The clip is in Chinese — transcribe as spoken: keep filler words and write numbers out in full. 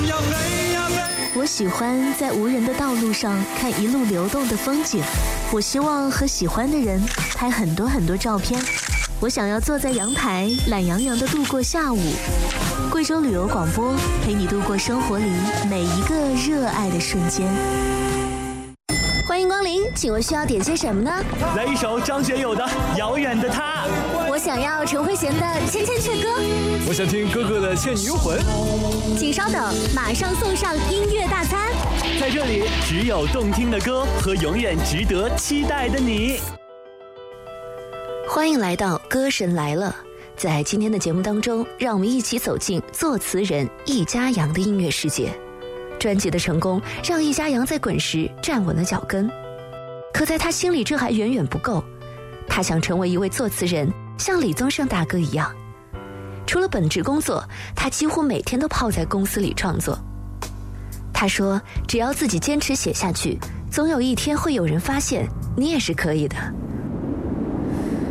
我喜欢在无人的道路上看一路流动的风景，我希望和喜欢的人拍很多很多照片。我想要坐在阳台，懒洋洋地度过下午。贵州旅游广播陪你度过生活里每一个热爱的瞬间。欢迎光临，请问需要点些什么呢？ 来一首张学友的《遥远的他》。 我想要陈慧娴的《千千阙歌》。 我想听哥哥的《倩女幽魂》。 请稍等，马上送上音乐大餐。 在这里，只有动听的歌和永远值得期待的你。 欢迎来到《歌神来了》。在今天的节目当中，让我们一起走进作词人易家扬的音乐世界。专辑的成功让易家扬在滚石站稳了脚跟，可在他心里这还远远不够。他想成为一位作词人，像李宗盛大哥一样。除了本职工作，他几乎每天都泡在公司里创作。他说，只要自己坚持写下去，总有一天会有人发现你也是可以的。